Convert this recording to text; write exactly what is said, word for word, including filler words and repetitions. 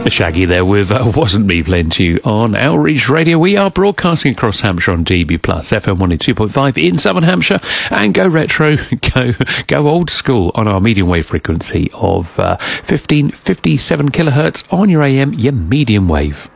Shaggy there with uh, Wasn't Me, playing to you on Outreach Radio. We are broadcasting across Hampshire on D B Plus, F M one oh two point five in Southern Hampshire, and go retro, go go old school on our medium wave frequency of uh, fifteen fifty-seven kilohertz on your A M, your medium wave.